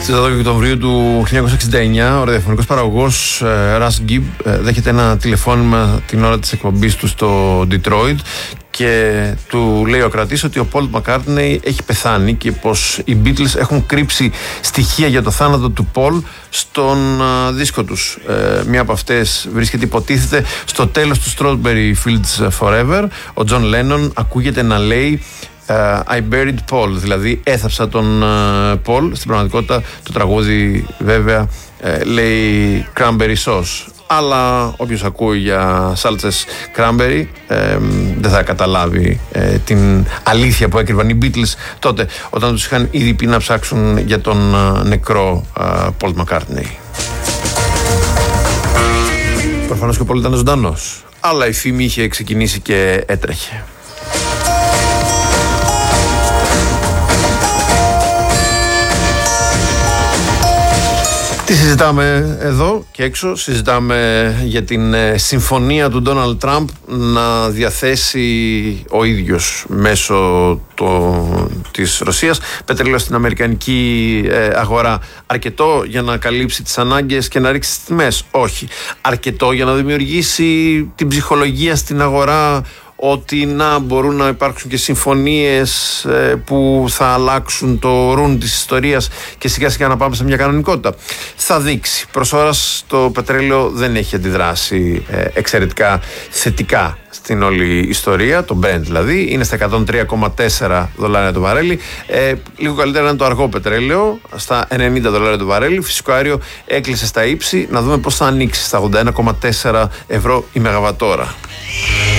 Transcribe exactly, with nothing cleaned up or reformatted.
Στις δώδεκα Οκτωβρίου του χίλια εννιακόσια εξήντα εννιά, ο ραδιοφωνικός παραγωγός Russ Gibb δέχεται ένα τηλεφώνημα την ώρα της εκπομπής του στο Detroit και του λέει ο κρατής ότι ο Paul McCartney έχει πεθάνει και πως οι Beatles έχουν κρύψει στοιχεία για το θάνατο του Paul στον uh, δίσκο τους. Ε, μία από αυτές βρίσκεται, υποτίθεται, στο τέλος του Strawberry Fields Forever. Ο John Lennon ακούγεται να λέει Uh, I buried Paul, δηλαδή έθαψα τον uh, Paul. Στην πραγματικότητα το τραγούδι βέβαια uh, λέει cranberry sauce, αλλά όποιος ακούει για σάλτσες cranberry ε, δεν θα καταλάβει ε, την αλήθεια που έκρυβαν οι Beatles τότε, όταν τους είχαν ήδη πει να ψάξουν για τον uh, νεκρό uh, Paul McCartney. Προφανώς και ο Paul ήταν ζωντανός, αλλά η φήμη είχε ξεκινήσει και έτρεχε. Τι συζητάμε εδώ και έξω? Συζητάμε για την συμφωνία του Ντόναλντ Τραμπ να διαθέσει ο ίδιος μέσω το, της Ρωσίας πετρέλαιο στην αμερικανική ε, αγορά. Αρκετό για να καλύψει τις ανάγκες και να ρίξει τις τιμές? Όχι. Αρκετό για να δημιουργήσει την ψυχολογία στην αγορά ότι να μπορούν να υπάρξουν και συμφωνίες ε, που θα αλλάξουν το ρουν της ιστορίας και σιγά σιγά να πάμε σε μια κανονικότητα? Θα δείξει. Προς ώρας το πετρέλαιο δεν έχει αντιδράσει ε, εξαιρετικά θετικά στην όλη ιστορία, το Brent δηλαδή, είναι στα εκατόν τρία κόμμα τέσσερα δολάρια το βαρέλι. Ε, λίγο καλύτερα είναι το αργό πετρέλαιο, στα ενενήντα δολάρια το βαρέλι. Φυσικό αέριο έκλεισε στα ύψη, να δούμε πώς θα ανοίξει, στα ογδόντα ένα κόμμα τέσσερα ευρώ η μεγαβατόρα.